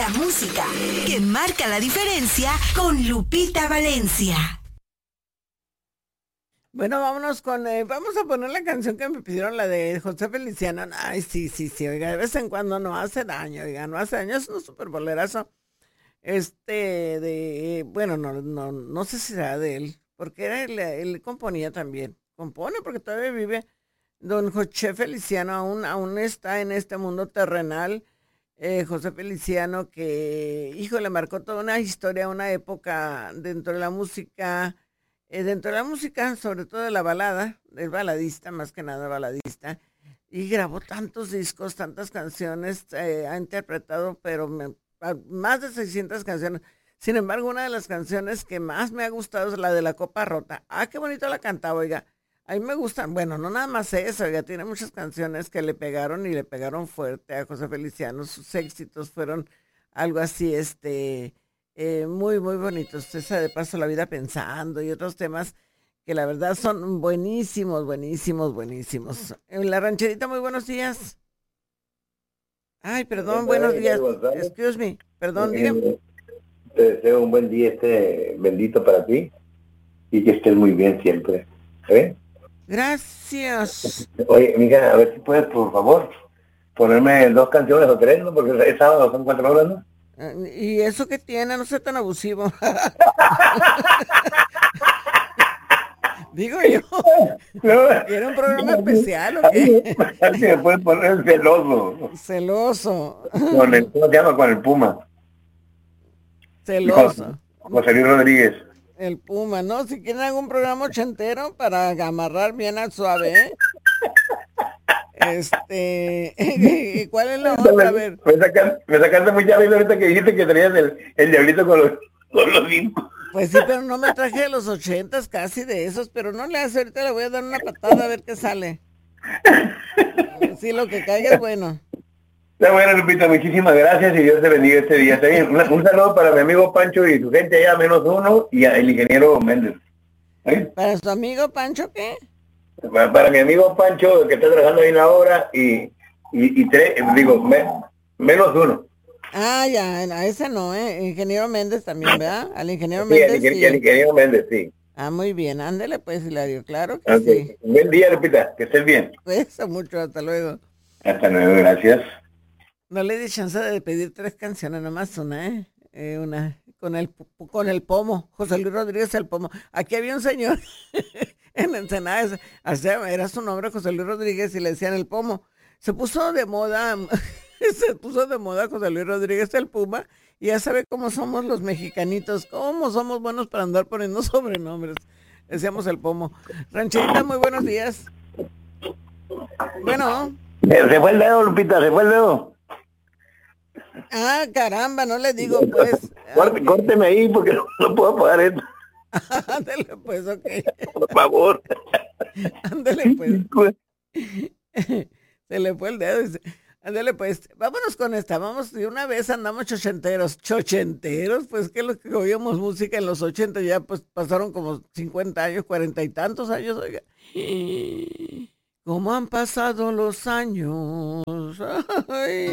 La música que marca la diferencia con Lupita Valencia. Bueno, vámonos vamos a poner la canción que me pidieron, la de José Feliciano. Ay, sí, oiga, de vez en cuando no hace daño, oiga, no hace daño, es un súper bolerazo. Bueno, no sé si será de él, porque él componía también, compone porque todavía vive. Don José Feliciano aún está en este mundo terrenal. José Feliciano que, hijo, le marcó toda una historia, una época dentro de la música, sobre todo de la balada, del baladista, más que nada baladista, y grabó tantos discos, tantas canciones, ha interpretado, más de 600 canciones. Sin embargo, una de las canciones que más me ha gustado es la de La Copa Rota. Ah, qué bonito la cantaba, oiga. A mí me gustan, bueno, no nada más eso, oiga, tiene muchas canciones que le pegaron y le pegaron fuerte a José Feliciano. Sus éxitos fueron algo así, muy, muy bonitos. Esa de Paso la Vida Pensando y otros temas que la verdad son buenísimos, buenísimos, buenísimos. En La Rancherita, muy buenos días. Ay, perdón, buenos días. Excuse me, perdón, dígame. Te deseo un buen día bendito para ti y que estés muy bien siempre. Gracias. Oye, mija, a ver si puedes, por favor, ponerme 2 canciones o 3, ¿no? Porque es sábado, son 4 horas, ¿no? ¿Y eso que tiene? No sea tan abusivo. Digo yo. No, ¿Era un programa especial o qué? A ver si me puedes poner celoso. Celoso. ¿Cómo se llama? Con el Puma. Celoso. José Luis Rodríguez. El Puma, ¿no? Si quieren algún programa ochentero para amarrar bien al suave, ¿cuál es la otra? A ver. Me sacaste mucha vida ahorita que dijiste que traías el diablito con los discos. Pues sí, pero no me traje de los 80s, casi de esos, pero no le hace, ahorita le voy a dar una patada a ver qué sale. Sí, lo que caiga es bueno. Está bueno, Lupita, muchísimas gracias y Dios te bendiga este día. Está bien. Un saludo para mi amigo Pancho y su gente allá, -1, y el ingeniero Méndez. ¿Para su amigo Pancho qué? Para mi amigo Pancho, que está trabajando ahí en la obra, -1. Ah, ya, a ese no, Ingeniero Méndez también, ¿verdad? Al ingeniero Sí, Méndez, sí. el ingeniero Méndez, sí. Ah, muy bien, ándele pues, Hilario, claro que Okay. sí. Buen día, Lupita, que estés bien. Cuesta mucho, hasta luego. Hasta luego, gracias. No le di chance de pedir 3 canciones, nomás una, una con el pomo, José Luis Rodríguez el pomo. Aquí había un señor en Ensenada, era su nombre José Luis Rodríguez y le decían el pomo. Se puso de moda José Luis Rodríguez el Puma, y ya sabe cómo somos los mexicanitos, cómo somos buenos para andar poniendo sobrenombres. Decíamos el pomo. Rancherita, muy buenos días. Bueno. Se fue el dedo, Lupita, se fue el dedo. Ah, caramba, no le digo pues. Córteme ahí porque no puedo pagar esto. Ándale pues, ok. Por favor. Ándale pues. Se le fue el dedo. Ándale pues, vámonos con esta. Vamos, de una vez andamos chochenteros. Chochenteros, pues que los que oíamos música en los 80 ya pues pasaron como 50 años, 40 y tantos años, oiga. ¿Cómo han pasado los años? Ay.